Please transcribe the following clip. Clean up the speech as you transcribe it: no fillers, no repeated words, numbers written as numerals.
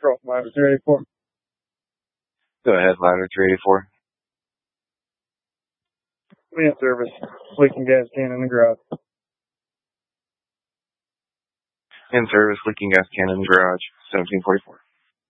Patrol, Ladder 384. Go ahead, Ladder 384. We in service. Leaking gas can in the garage. In service, leaking gas can in the garage, 1744.